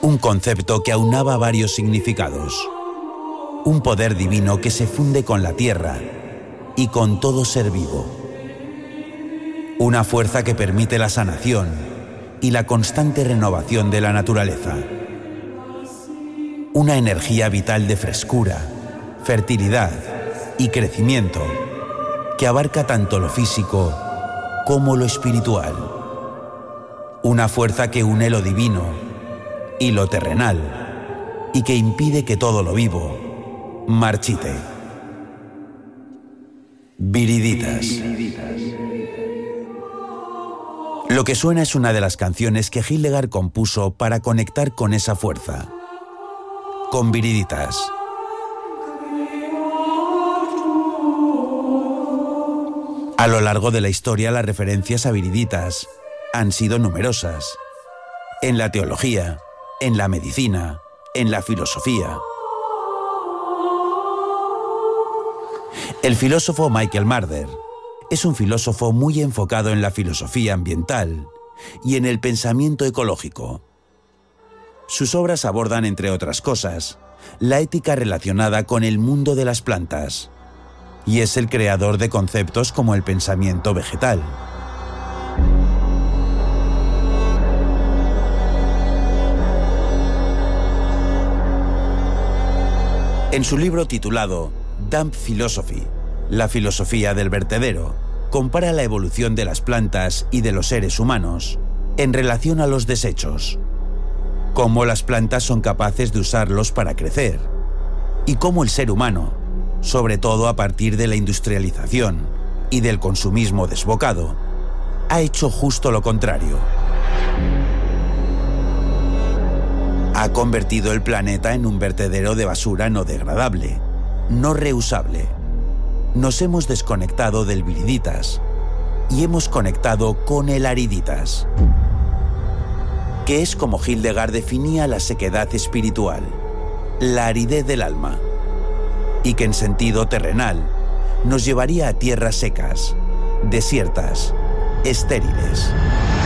Un concepto que aunaba varios significados. Un poder divino que se funde con la tierra y con todo ser vivo. Una fuerza que permite la sanación y la constante renovación de la naturaleza. Una energía vital de frescura, fertilidad y crecimiento que abarca tanto lo físico como lo espiritual. Una fuerza que une lo divino y lo terrenal y que impide que todo lo vivo marchite. Viriditas. Lo que suena es una de las canciones que Hildegard compuso para conectar con esa fuerza, con Viriditas. A lo largo de la historia, las referencias a Viriditas han sido numerosas. En la teología, en la medicina, en la filosofía. El filósofo Michael Marder es un filósofo muy enfocado en la filosofía ambiental y en el pensamiento ecológico. Sus obras abordan, entre otras cosas, la ética relacionada con el mundo de las plantas, y es el creador de conceptos como el pensamiento vegetal. En su libro titulado Dump Philosophy, la filosofía del vertedero, compara la evolución de las plantas y de los seres humanos en relación a los desechos, cómo las plantas son capaces de usarlos para crecer, y cómo el ser humano, sobre todo a partir de la industrialización y del consumismo desbocado, ha hecho justo lo contrario. Ha convertido el planeta en un vertedero de basura no degradable, no reusable. Nos hemos desconectado del Viriditas y hemos conectado con el Ariditas, que es como Hildegard definía la sequedad espiritual, la aridez del alma, y que en sentido terrenal nos llevaría a tierras secas, desiertas, estériles.